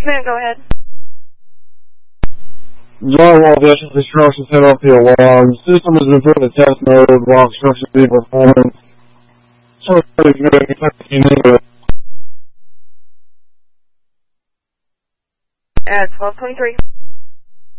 Ma'am, go ahead. Drywall additions construction set off the alarm. System has been put in test mode while construction is being performed. So At 12:23.